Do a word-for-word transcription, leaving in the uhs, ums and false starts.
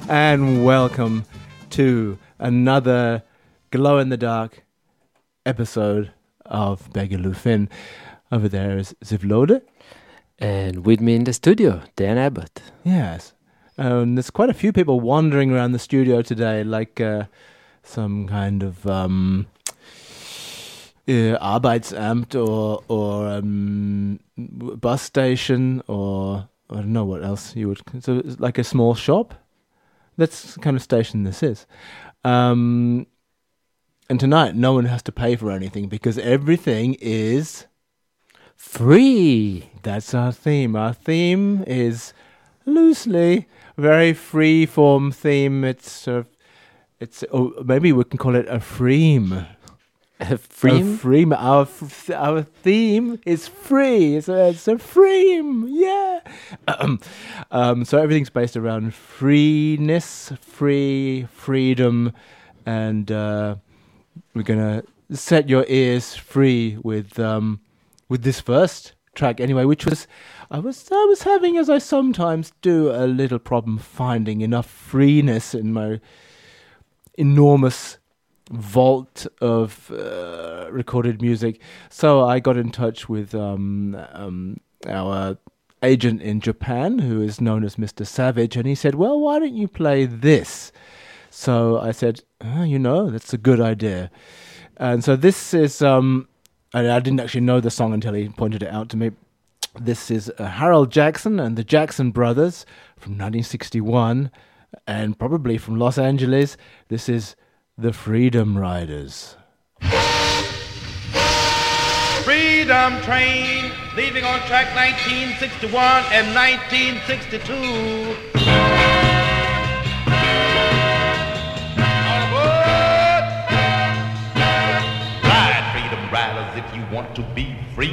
and welcome to another glow-in-the-dark episode of Begaloo Finn. Over there is Zivlode. And with me in the studio, Dan Abbott. Yes. Um, there's quite a few people wandering around the studio today, like uh, some kind of um, uh, Arbeitsamt or, or um, bus station or I don't know what else you would... So it's like a small shop. That's the kind of station this is. Um, and tonight, no one has to pay for anything because everything is... free. That's our theme. Our theme is loosely very free form theme. It's sort of, it's oh, maybe we can call it a freem. A freem? A freem. Our f- our theme is free. It's a, it's a freem. Yeah. Um, um, so everything's based around freeness, free, freedom, and uh, we're gonna set your ears free with um, with this first track anyway, which was I was I was having, as I sometimes do, a little problem finding enough freeness in my enormous vault of uh, recorded music. So I got in touch with um, um, our agent in Japan, who is known as Mister Savage, and he said, well, why don't you play this? So I said, oh, you know, that's a good idea. And so this is... Um, I, I didn't actually know the song until he pointed it out to me. This is uh, Harold Jackson and the Jackson Brothers from nineteen sixty-one, and probably from Los Angeles. This is the Freedom Riders. Freedom train leaving on track nineteen sixty-one and nineteen sixty-two. On board! Ride, Freedom Riders, if you want to be free.